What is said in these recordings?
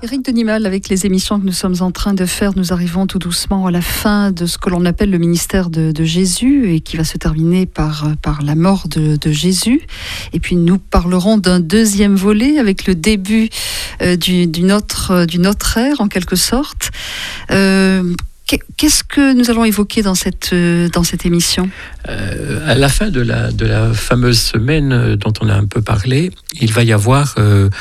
Éric Denimal, avec les émissions que nous sommes en train de faire, nous arrivons tout doucement à la fin de ce que l'on appelle le ministère de Jésus et qui va se terminer par la mort de Jésus. Et puis nous parlerons d'un deuxième volet avec le début d'une autre ère en quelque sorte. Qu'est-ce que nous allons évoquer dans cette émission ? À la fin de la fameuse semaine dont on a un peu parlé, il va y avoir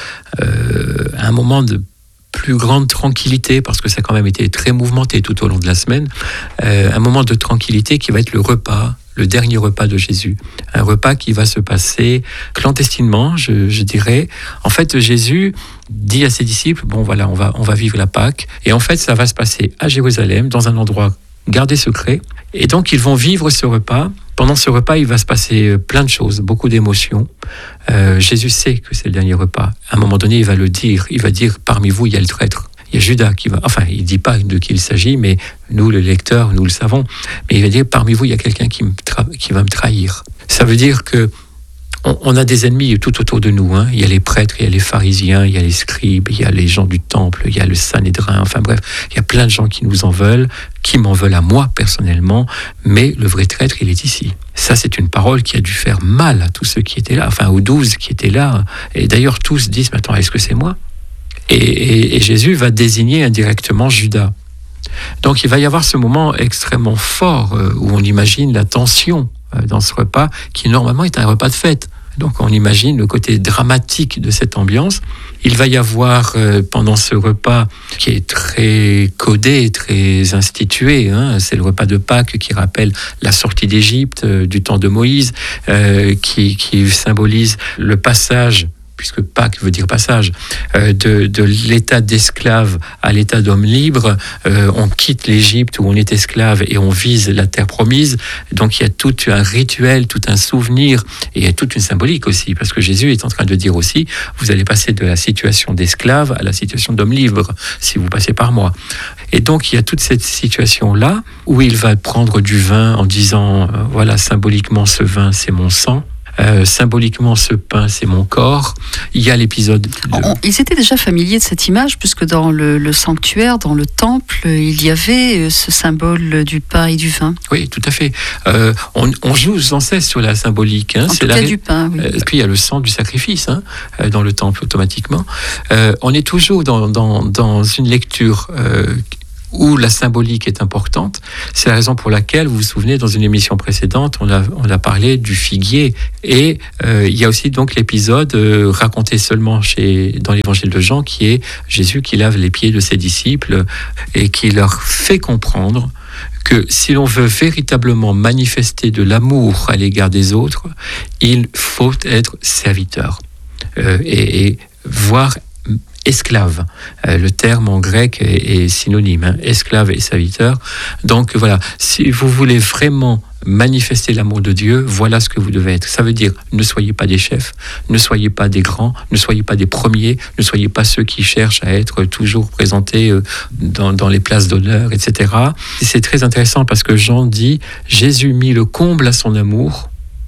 un moment de plus grande tranquillité, parce que ça a quand même été très mouvementé tout au long de la semaine, un moment de tranquillité qui va être le repas, le dernier repas de Jésus. Un repas qui va se passer clandestinement, je dirais. En fait, Jésus dit à ses disciples, bon voilà, on va vivre la Pâque, et en fait, ça va se passer à Jérusalem, dans un endroit gardé secret, et donc ils vont vivre ce repas. Pendant ce repas, il va se passer plein de choses, beaucoup d'émotions. Jésus sait que c'est le dernier repas. À un moment donné, il va le dire. Il va dire, parmi vous, il y a le traître. Il y a Judas qui va... Enfin, il ne dit pas de qui il s'agit, mais nous, le lecteur, nous le savons. Mais il va dire, parmi vous, il y a quelqu'un qui va me trahir. Ça veut dire que on a des ennemis tout autour de nous. Hein. Il y a les prêtres, il y a les pharisiens, il y a les scribes, il y a les gens du temple, il y a le Sanhédrin. Enfin bref, il y a plein de gens qui nous en veulent, qui m'en veulent à moi personnellement. Mais le vrai traître, il est ici. Ça, c'est une parole qui a dû faire mal à tous ceux qui étaient là, enfin aux 12 qui étaient là. Et d'ailleurs, tous disent, mais attends, est-ce que c'est moi ? Et Jésus va désigner indirectement Judas. Donc il va y avoir ce moment extrêmement fort où on imagine la tension dans ce repas qui normalement est un repas de fête. Donc on imagine le côté dramatique de cette ambiance. Il va y avoir pendant ce repas qui est très codé, très institué, hein, c'est le repas de Pâques qui rappelle la sortie d'Égypte du temps de Moïse, qui symbolise le passage, puisque Pâques veut dire passage, de l'état d'esclave à l'état d'homme libre. On quitte l'Égypte où on est esclave et on vise la terre promise. Donc il y a tout un rituel, tout un souvenir et il y a toute une symbolique aussi, parce que Jésus est en train de dire aussi, vous allez passer de la situation d'esclave à la situation d'homme libre, si vous passez par moi. Et donc il y a toute cette situation-là où il va prendre du vin en disant, voilà, symboliquement ce vin c'est mon sang. Symboliquement, ce pain, c'est mon corps. Il y a l'épisode... Ils étaient déjà familiers de cette image, puisque dans le sanctuaire, dans le temple, il y avait ce symbole du pain et du vin. Oui, tout à fait. On joue sans cesse sur la symbolique. Hein. En tout cas du pain, oui. Puis il y a le sang du sacrifice dans le temple, automatiquement. On est toujours dans une lecture... où la symbolique est importante. C'est la raison pour laquelle, vous vous souvenez, dans une émission précédente, on a parlé du figuier. Et il y a aussi donc l'épisode raconté seulement dans l'évangile de Jean, qui est Jésus qui lave les pieds de ses disciples et qui leur fait comprendre que si l'on veut véritablement manifester de l'amour à l'égard des autres, il faut être serviteur et voir esclave. Le terme en grec est synonyme, hein, esclave et serviteur. Donc voilà, si vous voulez vraiment manifester l'amour de Dieu, voilà ce que vous devez être. Ça veut dire, ne soyez pas des chefs, ne soyez pas des grands, ne soyez pas des premiers, ne soyez pas ceux qui cherchent à être toujours présentés dans les places d'honneur, etc. Et c'est très intéressant parce que Jean dit, Jésus mit le comble à son amour,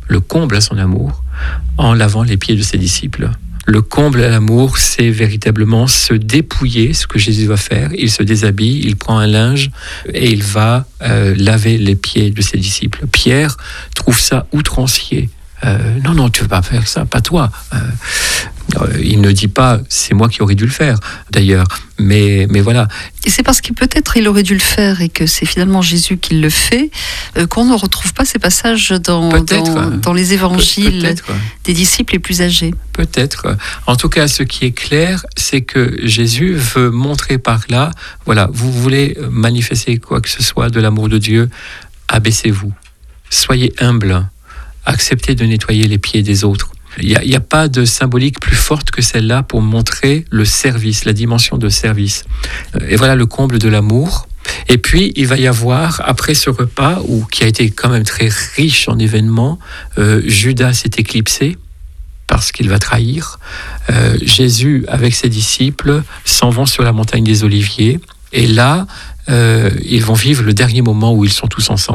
en lavant les pieds de ses disciples. Le comble à l'amour, c'est véritablement se dépouiller, ce que Jésus va faire. Il se déshabille, il prend un linge et il va laver les pieds de ses disciples. Pierre trouve ça outrancier. Non, tu ne veux pas faire ça, pas toi. Il ne dit pas, c'est moi qui aurais dû le faire, d'ailleurs. Mais voilà. Et c'est parce que peut-être il aurait dû le faire et que c'est finalement Jésus qui le fait, qu'on ne retrouve pas ces passages dans les évangiles des disciples les plus âgés. Peut-être. En tout cas, ce qui est clair, c'est que Jésus veut montrer par là, voilà, vous voulez manifester quoi que ce soit de l'amour de Dieu, abaissez-vous. Soyez humble. Acceptez de nettoyer les pieds des autres. Il n'y a pas de symbolique plus forte que celle-là pour montrer le service, la dimension de service. Et voilà le comble de l'amour. Et puis, il va y avoir, après ce repas, qui a été quand même très riche en événements, Judas s'est éclipsé parce qu'il va trahir. Jésus, avec ses disciples, s'en vont sur la montagne des Oliviers. Et là, ils vont vivre le dernier moment où ils sont tous ensemble,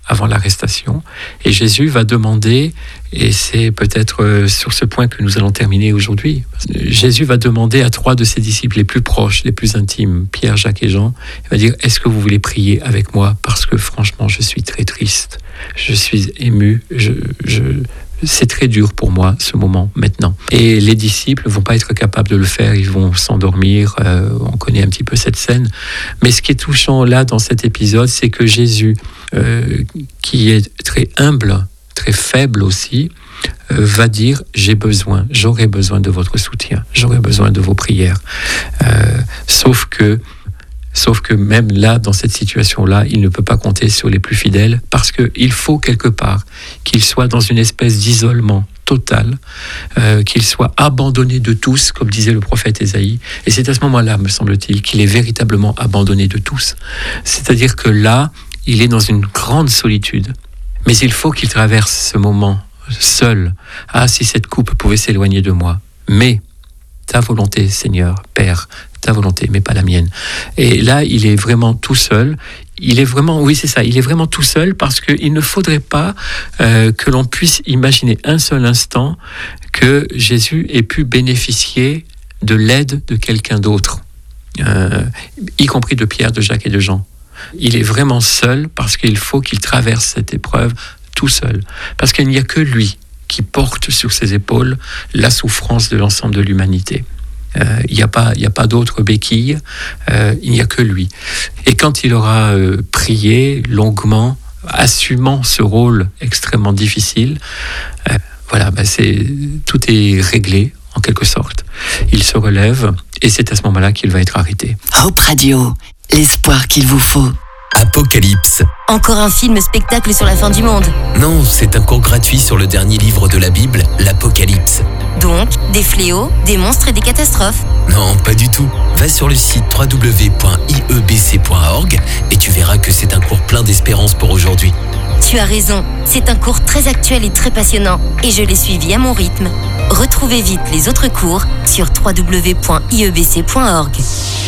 avant l'arrestation. Et Jésus va demander, et c'est peut-être sur ce point que nous allons terminer aujourd'hui, Jésus va demander à 3 de ses disciples les plus proches, les plus intimes, Pierre, Jacques et Jean, il va dire, est-ce que vous voulez prier avec moi? Parce que franchement, je suis très triste, je suis ému, c'est très dur pour moi ce moment maintenant. Et les disciples ne vont pas être capables de le faire, ils vont s'endormir, on connaît un petit peu cette scène. Mais ce qui est touchant là dans cet épisode, c'est que Jésus, qui est très humble, très faible aussi, va dire, j'aurai besoin de votre soutien, j'aurai besoin de vos prières. Sauf que même là, dans cette situation-là, il ne peut pas compter sur les plus fidèles parce qu'il faut quelque part qu'il soit dans une espèce d'isolement total, qu'il soit abandonné de tous, comme disait le prophète Ésaïe. Et c'est à ce moment-là, me semble-t-il, qu'il est véritablement abandonné de tous. C'est-à-dire que là, il est dans une grande solitude. Mais il faut qu'il traverse ce moment seul. Ah, si cette coupe pouvait s'éloigner de moi. Mais ta volonté, Seigneur, Père, ta volonté, mais pas la mienne. Et là, il est vraiment tout seul. Il est vraiment tout seul parce qu'il ne faudrait pas que l'on puisse imaginer un seul instant que Jésus ait pu bénéficier de l'aide de quelqu'un d'autre, y compris de Pierre, de Jacques et de Jean. Il est vraiment seul parce qu'il faut qu'il traverse cette épreuve tout seul. Parce qu'il n'y a que lui qui porte sur ses épaules la souffrance de l'ensemble de l'humanité. Il n'y a pas d'autres béquilles, il n'y a que lui. Et quand il aura prié longuement, assumant ce rôle extrêmement difficile, tout est réglé en quelque sorte. Il se relève et c'est à ce moment-là qu'il va être arrêté. Hope Radio, l'espoir qu'il vous faut. Apocalypse. Encore un film-spectacle sur la fin du monde. Non, c'est un cours gratuit sur le dernier livre de la Bible, l'Apocalypse. Donc, des fléaux, des monstres et des catastrophes. Non, pas du tout. Va sur le site www.iebc.org et tu verras que c'est un cours plein d'espérance pour aujourd'hui. Tu as raison, c'est un cours très actuel et très passionnant, et je l'ai suivi à mon rythme. Retrouvez vite les autres cours sur www.iebc.org.